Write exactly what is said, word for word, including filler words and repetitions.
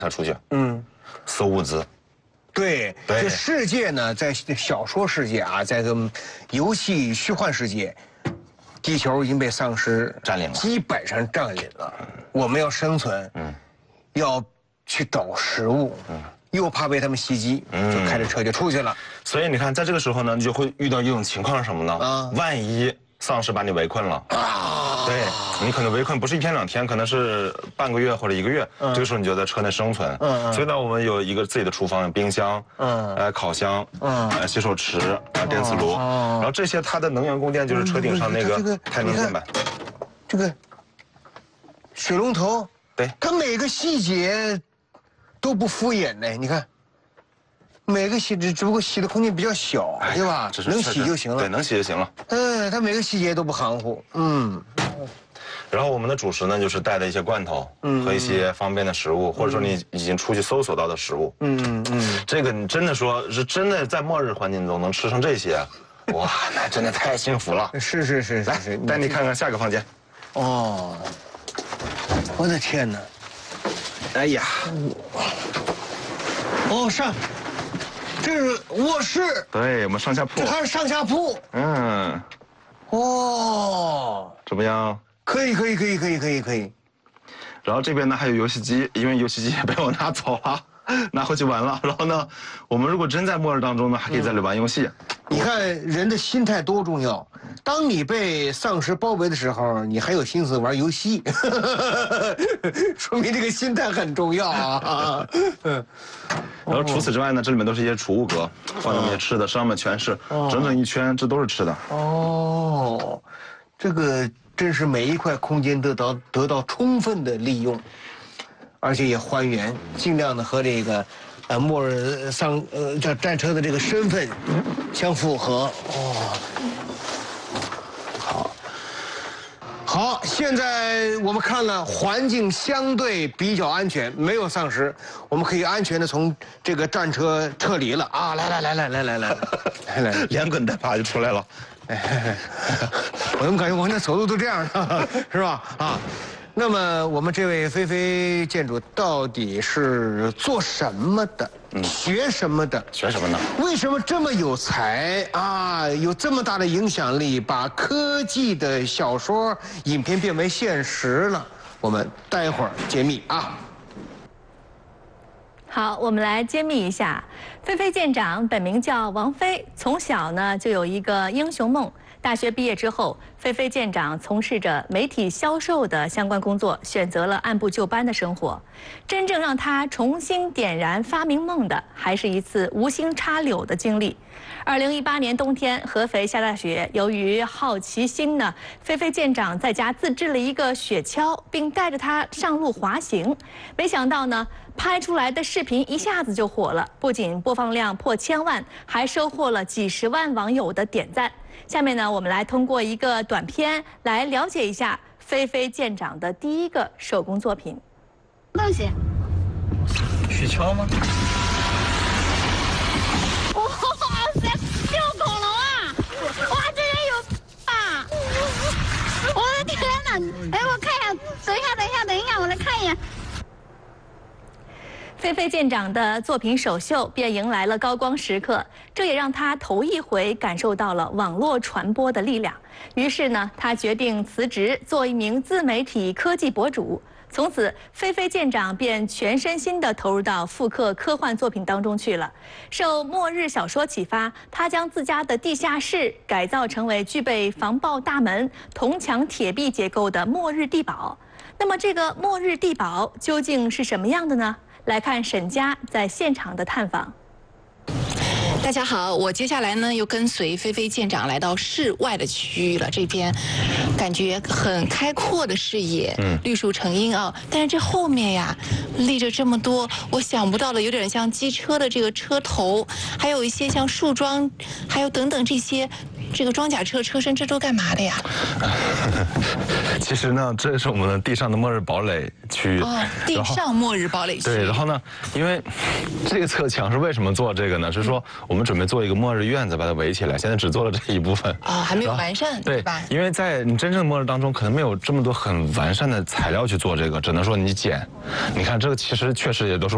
他出去， 嗯， 搜物资。 对， 对这世界呢，在小说世界啊，在这个游戏虚幻世界，地球已经被丧尸占领了， 基本上占领了。我们要生存，嗯，要去找食物，嗯，又怕被他们袭击，嗯，就开着车就出去了。 所以你看，在这个时候呢，你就会遇到一种情况是什么呢？啊，万一丧尸把你围困了啊，对你可能围困不是一天两天，可能是半个月或者一个月。嗯，这个时候你就在车内生存。嗯嗯。所以呢，我们有一个自己的厨房，冰箱，嗯，呃，烤箱，嗯，呃，洗手池，呃，电磁炉，然后这些它的能源供电就是车顶上那个太能面板。 这个水龙头， 对， 它每个细节都不敷衍呢。你看，每个洗只只不过洗的空间比较小，对吧？能洗就行了。 对，能洗就行了。 嗯，它每个细节都不含糊。嗯。 然后我们的主食呢，就是带的一些罐头和一些方便的食物，或者说你已经出去搜索到的食物。嗯嗯。这个你真的说是真的在末日环境中能吃上这些，哇，那真的太幸福了。 是是是， 来带你看看下个房间。 哦，我的天哪！哎呀，哦上，这是卧室。 对，我们上下铺。 这还是上下铺。嗯。哦， 怎么样？ 可以可以可以可以可以可以。 然后这边呢还有游戏机，因为游戏机也被我拿走了，拿回去玩了。然后呢，我们如果真在末日当中呢，还可以在这里玩游戏。 你看人的心态多重要。当你被丧尸包围的时候，你还有心思玩游戏，说明这个心态很重要啊。 然后除此之外呢，这里面都是一些储物格，放那些吃的，上面全是整整一圈，这都是吃的。哦， 这个真是每一块空间得到得到充分的利用，而且也还原，尽量的和这个呃末日丧呃叫战车的这个身份相符合。哦。好，现在我们看了环境相对比较安全，没有丧尸，我们可以安全的从这个战车撤离了啊！来来来来来来来来来， 连滚带爬就出来了。 哎，我怎么感觉我那走路都这样呢？是吧？啊，那么我们这位菲菲建筑到底是做什么的？嗯，学什么的？ 学什么呢？ 为什么这么有才啊？有这么大的影响力，把科技的小说、影片变为现实了？我们待会儿揭秘啊。 好，我们来揭秘一下，菲菲舰长本名叫王菲，从小呢就有一个英雄梦。大学毕业之后，菲菲舰长从事着媒体销售的相关工作，选择了按部就班的生活。真正让她重新点燃发明梦的，还是一次无心插柳的经历。二零一八年冬天，合肥下大雪，由于好奇心呢，菲菲舰长在家自制了一个雪橇，并带着它上路滑行。没想到呢，拍出来的视频一下子就火了，不仅播放量破千万，还收获了几十万网友的点赞。下面呢，我们来通过一个短片来了解一下菲菲舰长的第一个手工作品。 东西？ 雪橇吗？ 哇塞，有恐龙啊！哇，这人有啊！我的天哪！哎，我看一下，等一下，等一下，等一下，我来看一眼。 菲菲舰长的作品首秀便迎来了高光时刻，这也让他头一回感受到了网络传播的力量。于是呢，他决定辞职，做一名自媒体科技博主。从此，菲菲舰长便全身心地投入到复刻科幻作品当中去了。受末日小说启发，他将自家的地下室改造成为具备防爆大门、铜墙铁壁结构的末日地堡。那么，这个末日地堡究竟是什么样的呢？来看沈佳在现场的探访。 大家好，我接下来呢又跟随菲菲舰长来到室外的区域了。这边感觉很开阔的视野，嗯，绿树成荫啊。但是这后面呀，立着这么多我想不到的，有点像机车的这个车头，还有一些像树桩，还有等等这些。这个装甲车车身，这都干嘛的呀？ 其实呢，这是我们的地上的末日堡垒区。 哦，地上末日堡垒区。 对，然后呢，因为这个侧墙是为什么做这个呢？是说我们准备做一个末日院子，把它围起来。现在只做了这一部分。 哦，还没有完善，对吧？ 因为在你真正末日当中，可能没有这么多很完善的材料去做这个，只能说你剪。你看这个其实确实也都是。